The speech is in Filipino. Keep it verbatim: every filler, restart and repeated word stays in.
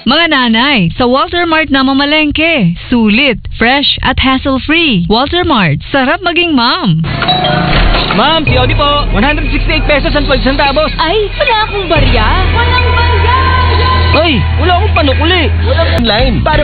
Mga nanay, sa Walter Mart na mamalengke. Sulit, fresh at hassle-free. Walter Mart, sarap maging mom. Ma'am, C O D po. one hundred sixty-eight pesos and twelve centavos. Ay, wala akong barya. Walang barya! Ay, wala akong panukuli. Walang online. Para